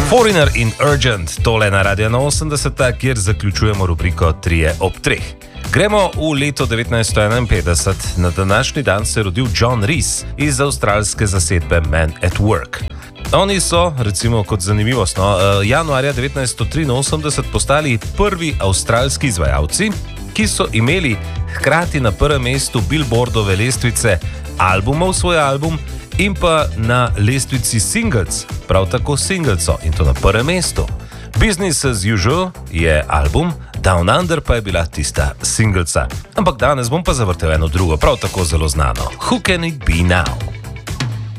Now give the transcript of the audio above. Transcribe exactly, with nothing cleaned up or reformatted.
Foreigner in Urgent, tole na Radio osemdeseta, kjer zaključujemo rubriko Trije ob treh. Gremo v leto devetnajststo enainpetdeset. Na današnji dan se je rodil John Rees iz avstralske zasedbe Men at Work. Oni so, recimo kot zanimivost, no, januarja devetnajststo triinosemdeset postali prvi avstralski izvajalci, ki so imeli hkrati na prvem mestu Billboardove lestvice albumov svoj album in pa na lestvici singles, prav tako singleso, in to na prvem mestu. Business as Usual je album, Down Under pa je bila tista singlesa. Ampak danes bom pa zavrtel eno drugo, prav tako zelo znano. Who Can It Be Now?